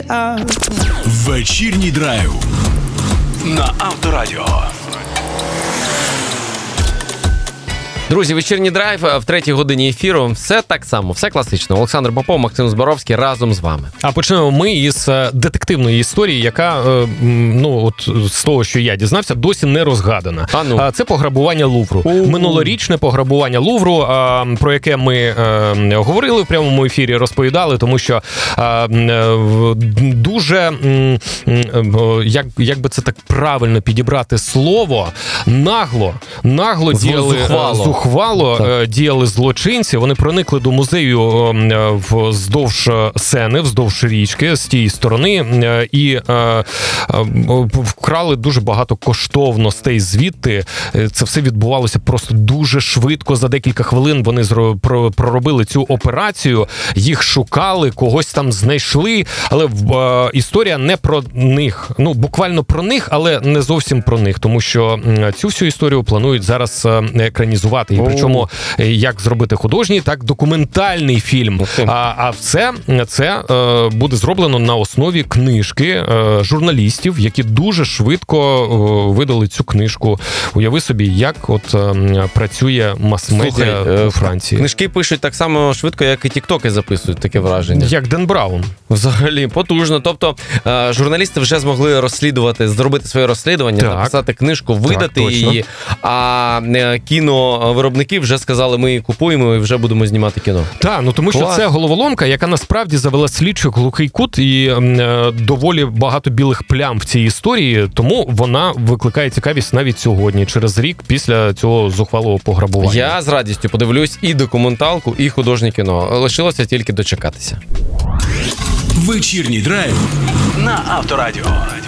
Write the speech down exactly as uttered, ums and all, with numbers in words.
Вечірній драйв на Авторадіо. Друзі, вечірній драйв в третій годині ефіру. Все так само, все класично. Олександр Попов, Максим Зборовський разом з вами. А почнемо ми із детективної історії, яка, ну, от з того, що я дізнався, досі не розгадана. А ну. Це пограбування Лувру. У-у-у. Минулорічне пограбування Лувру, про яке ми говорили в прямому ефірі, розповідали, тому що дуже, як, як би це так правильно підібрати слово, нагло, нагло діяли... Зухвало. Ухвало так. діяли злочинці, вони проникли до музею вздовж Сени, вздовж річки, з тієї сторони, і вкрали дуже багато коштовностей звідти. Це все відбувалося просто дуже швидко, за декілька хвилин вони проробили цю операцію, їх шукали, когось там знайшли, але історія не про них, ну буквально про них, але не зовсім про них, тому що цю всю історію планують зараз екранізувати. І причому як зробити художній, так документальний фільм. А, а все це е, буде зроблено на основі книжки е, журналістів, які дуже швидко е, видали цю книжку. Уяви собі, як от е, працює мас-медіа у Франції. Книжки пишуть так само швидко, як і тіктоки записують, таке враження. Як Ден Браун. Взагалі, потужно. Тобто, е, журналісти вже змогли розслідувати, зробити своє розслідування, так. написати книжку, видати так, її, а е, кіновиробники вже сказали, ми її купуємо і вже будемо знімати кіно. Так, ну тому що Клас. це головоломка, яка насправді завела слідчих глухий кут і е, доволі багато білих плям в цій історії, тому вона викликає цікавість навіть сьогодні, через рік після цього зухвалого пограбування. Я з радістю подивлюсь і документалку, і художнє кіно. Лишилося тільки дочекатися. Вечірній драйв на Авторадіо.